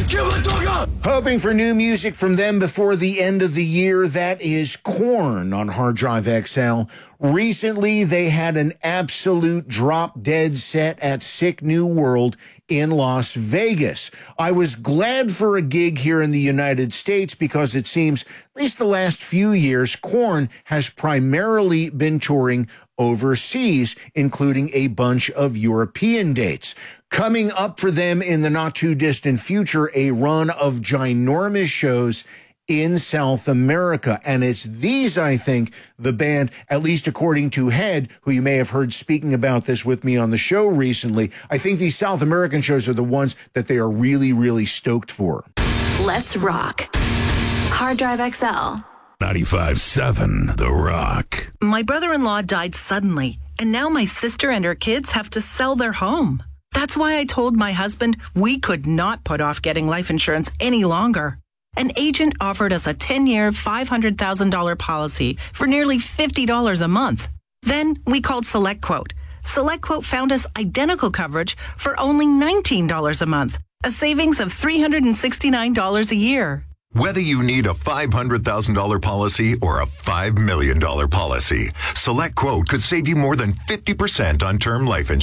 Hoping for new music from them before the end of the year. That is Korn on Hard Drive XL. Recently, they had an absolute drop-dead set at Sick New World in Las Vegas. I was glad for a gig here in the United States because it seems, at least the last few years, Korn has primarily been touring overseas, including a bunch of European dates. Coming up for them in the not-too-distant future, a run of ginormous shows in South America. And it's these, I think, the band, at least according to Head, who you may have heard speaking about this with me on the show recently, I think these South American shows are the ones that they are really, really stoked for. Let's rock. Hard Drive XL. 95.7 The Rock. My brother-in-law died suddenly, and now my sister and her kids have to sell their home. That's why I told my husband we could not put off getting life insurance any longer. An agent offered us a 10-year, $500,000 policy for nearly $50 a month. Then we called SelectQuote. SelectQuote found us identical coverage for only $19 a month, a savings of $369 a year. Whether you need a $500,000 policy or a $5 million policy, SelectQuote could save you more than 50% on term life insurance.